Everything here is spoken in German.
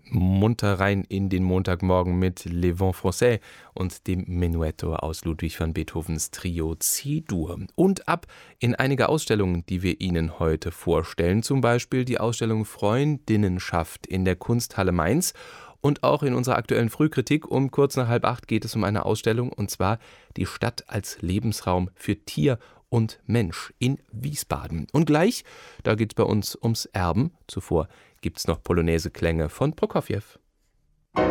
munter rein in den Montagmorgen mit Les Vents Français und dem Menuetto aus Ludwig van Beethovens Trio C-Dur. Und ab in einige Ausstellungen, die wir Ihnen heute vorstellen. Zum Beispiel die Ausstellung Freundinnenschaft in der Kunsthalle Mainz. Und auch in unserer aktuellen Frühkritik um kurz nach 7:30 geht es um eine Ausstellung, und zwar die Stadt als Lebensraum für Tier und Mensch in Wiesbaden. Und gleich, da geht es bei uns ums Erben. Zuvor gibt es noch Polonaise-Klänge von Prokofjew.